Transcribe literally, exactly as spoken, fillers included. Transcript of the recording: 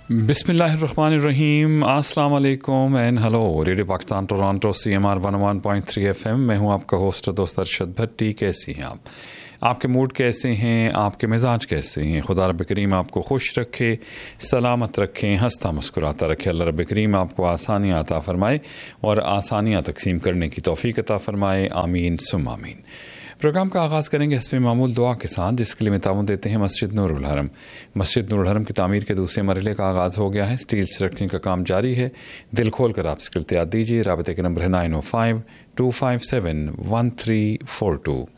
बिस्मिल्लाहिर्रहमानिर्रहीम, अस्सलाम वालेकुम and hello. Radio Pakistan Toronto C M R one one point three F M. मैं हूं आपका होस्ट दोस्त अरशद भट्टी। कैसी हैं आप? आपके मूड कैसे हैं? आपके मिजाज कैसे हैं? खुदा रब करीम आपको खुश रखे, सलामत रखें, हंसता मुस्कुराता रखे। अल्लाह रब करीम आपको आसानियाँ अता फ़रमाए और आसानियाँ तकसीम करने की तौफ़ीक अता फ़रमाए। आमीन सुम आमीन। प्रोग्राम का आगाज़ करेंगे हस्बे मामूल दुआ के साथ, जिसके लिए मैं ताउन देते हैं मस्जिद नूरुल हरम। मस्जिद नूरुल हरम की तामीर के दूसरे मरहले का आगाज़ हो गया है। स्टील्स रखने का काम जारी है। दिल खोल कर आप इसके इख्तियार दीजिए। राबते के नंबर है nine O five to five seven one three four to.